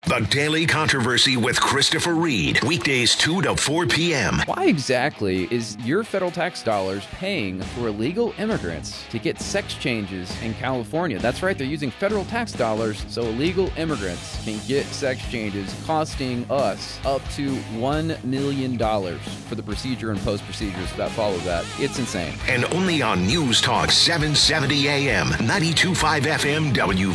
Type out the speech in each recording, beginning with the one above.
The Daily Controversy with Christopher Reed. Weekdays 2 to 4 p.m. Why exactly is your federal tax dollars paying for illegal immigrants to get sex changes in California? That's right, they're using federal tax dollars so illegal immigrants can get sex changes, costing us up to $1 million for the procedure and post-procedures that follow that. It's insane. And only on News Talk 770 AM, 92.5 FM,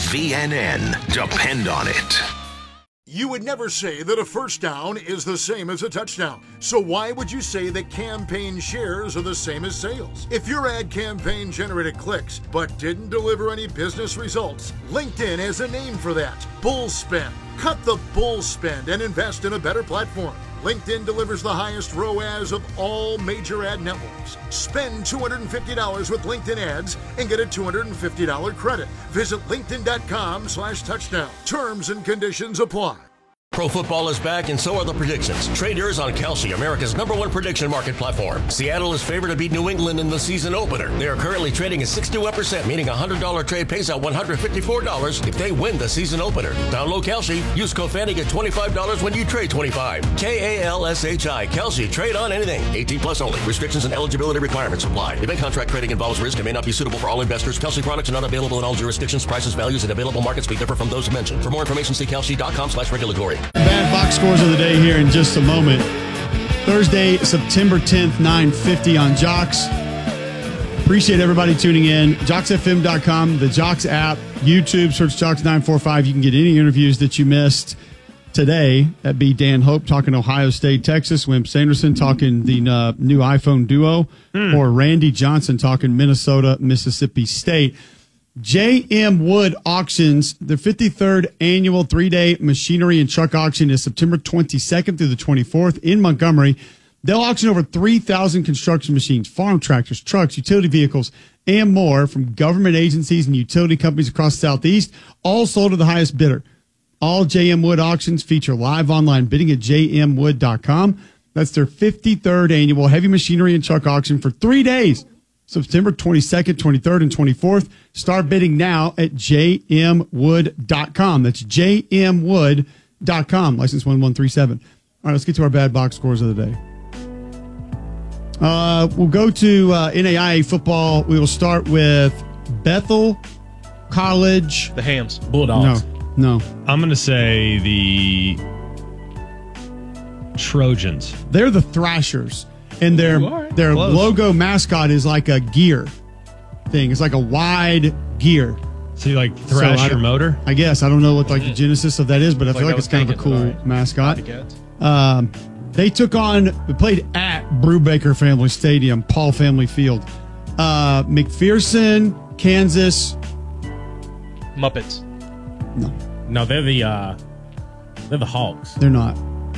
WVNN. Depend on it. You would never say that a first down is the same as a touchdown. So why would you say that campaign shares are the same as sales? If your ad campaign generated clicks but didn't deliver any business results, LinkedIn has a name for that: bull spend. Cut the bull spend and invest in a better platform. LinkedIn delivers the highest ROAS of all major ad networks. Spend $250 with LinkedIn ads and get a $250 credit. Visit linkedin.com/touchdown. Terms and conditions apply. Pro football is back, and so are the predictions. Traders on Kalshi, America's #1 prediction market platform. Seattle is favored to beat New England in the season opener. They are currently trading at 61%, meaning a $100 trade pays out $154 if they win the season opener. Download Kalshi. Use code FANNY, get $25 when you trade $25. KALSHI. Kalshi. Trade on anything. 18 plus only. Restrictions and eligibility requirements apply. Event contract trading involves risk and may not be suitable for all investors. Kalshi products are not available in all jurisdictions. Prices, values, and available markets may differ from those mentioned. For more information, see kalshi.com/regulatory. Bad box scores of the day here in just a moment. Thursday, September 10th, 9:50 on Jocks. Appreciate everybody tuning in. JocksFM.com, the Jocks app, YouTube, search Jocks945. You can get any interviews that you missed today. That'd be Dan Hope talking Ohio State, Texas, Wimp Sanderson talking the new iPhone Duo, or Randy Johnson talking Minnesota, Mississippi State. J.M. Wood Auctions, the 53rd annual 3-day machinery and truck auction is September 22nd through the 24th in Montgomery. They'll auction over 3,000 construction machines, farm tractors, trucks, utility vehicles, and more from government agencies and utility companies across the Southeast, all sold to the highest bidder. All J.M. Wood auctions feature live online bidding at jmwood.com. That's their 53rd annual heavy machinery and truck auction for 3 days. September 22nd, 23rd, and 24th. Start bidding now at jmwood.com. That's jmwood.com. License 1137. All right, let's get to our bad box scores of the day. We'll go to NAIA football. We will start with Bethel College. The Hams. Bulldogs. No. I'm going to say the Trojans. They're the Thrashers. And their logo mascot is like a gear thing. It's like a wide gear. So you like Thrasher motor? I guess. I don't know what like the genesis of that is, but I feel like it's kind of a cool mascot. They played at Brubaker Family Stadium, Paul Family Field. McPherson, Kansas. Muppets. No, they're the Hogs. They're not.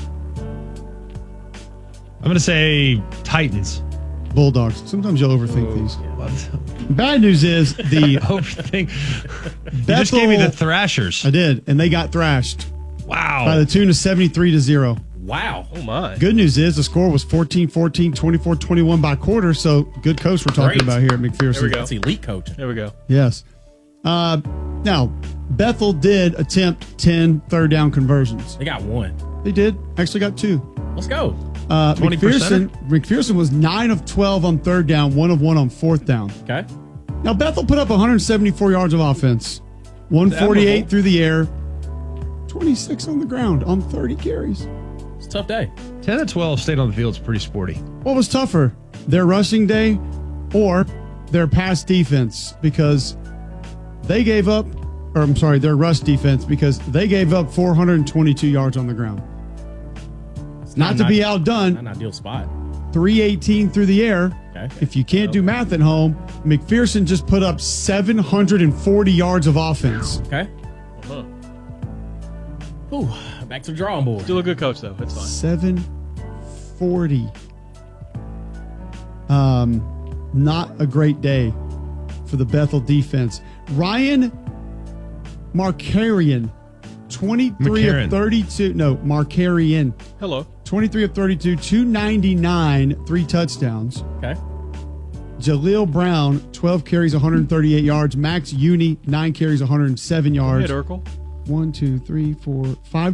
I'm going to say Titans. Bulldogs. Sometimes you'll overthink these. Bad news is the overthink. You just gave me the Thrashers. I did, and they got thrashed. Wow. By the tune of 73-0. Wow. Oh, my. Good news is the score was 14-14, 24-21 by quarter, so good coach we're talking about here at McPherson. There we go. That's elite coach. There we go. Yes. Now, Bethel did attempt 10 third down conversions. They got one. They did. Actually got 2. Let's go. McPherson was 9 of 12 on third down, 1 of 1 on fourth down. Okay. Now, Bethel put up 174 yards of offense, 148 through the air, 26 on the ground on 30 carries. It's a tough day. 10 of 12 stayed on the field is pretty sporty. What was tougher, their rushing day or their pass defense? Because they gave up, their rush defense, because they gave up 422 yards on the ground. Not to be outdone. Not an ideal spot. 318 through the air. Okay. If you can't do math at home, McPherson just put up 740 yards of offense. Okay. Ooh, back to the drawing board. Still a good coach, though. It's fine. 740. Not a great day for the Bethel defense. Ryan Markarian, 23 of 32. No, Markarian. Hello. 23 of 32, 299, 3 touchdowns. Okay. Jaleel Brown, 12 carries, 138 yards. Max Uni, 9 carries, 107 yards. Hit Urkel. 1, 2, 3, 4, 5